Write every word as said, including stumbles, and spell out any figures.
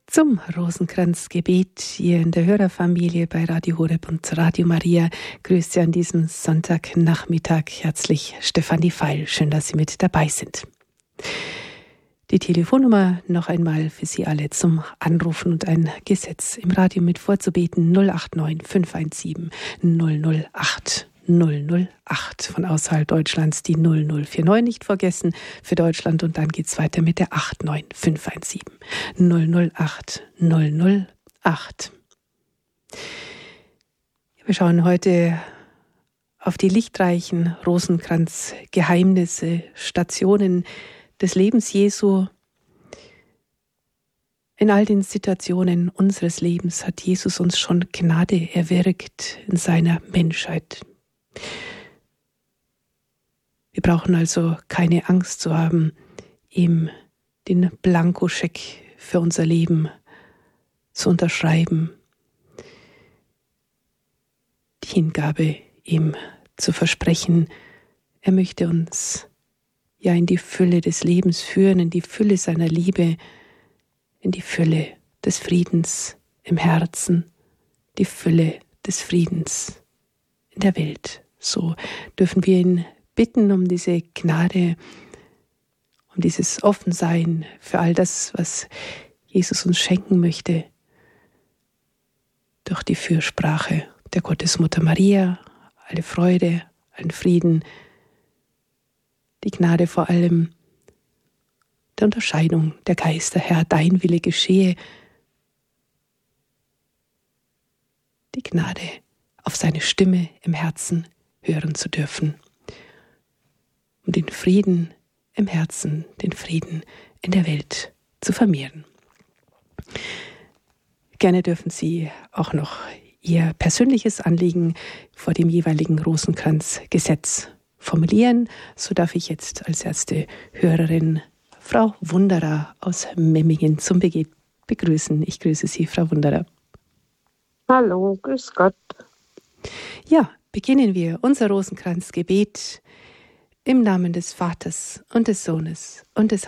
Zum Rosenkranzgebet hier in der Hörerfamilie bei Radio Horeb und Radio Maria grüßt Sie an diesem Sonntagnachmittag herzlich Stefanie Feil. Schön, dass Sie mit dabei sind. Die Telefonnummer noch einmal für Sie alle zum Anrufen und ein Gesetz im Radio mit vorzubeten: null acht neun fünf eins sieben null null acht null null acht. Von außerhalb Deutschlands die null null vier neun nicht vergessen für Deutschland, und dann geht's weiter mit der acht neun fünf eins sieben null null acht null null acht. Wir schauen heute auf die lichtreichen Rosenkranzgeheimnisse, Stationen des Lebens Jesu. In all den Situationen unseres Lebens hat Jesus uns schon Gnade erwirkt in seiner Menschheit. Wir brauchen also keine Angst zu haben, ihm den Blankoscheck für unser Leben zu unterschreiben, die Hingabe ihm zu versprechen. Er möchte uns ja in die Fülle des Lebens führen, in die Fülle seiner Liebe, in die Fülle des Friedens im Herzen, die Fülle des Friedens in der Welt. So dürfen wir ihn bitten um diese Gnade, um dieses Offensein für all das, was Jesus uns schenken möchte, durch die Fürsprache der Gottesmutter Maria, alle Freude, allen Frieden, die Gnade vor allem der Unterscheidung der Geister. Herr, dein Wille geschehe. Die Gnade, auf seine Stimme im Herzen hören zu dürfen, um den Frieden im Herzen, den Frieden in der Welt zu vermehren. Gerne dürfen Sie auch noch Ihr persönliches Anliegen vor dem jeweiligen Rosenkranzgesetz formulieren. So darf ich jetzt als erste Hörerin Frau Wunderer aus Memmingen zum Beginn begrüßen. Ich grüße Sie, Frau Wunderer. Hallo, grüß Gott. Ja, beginnen wir unser Rosenkranzgebet im Namen des Vaters und des Sohnes und des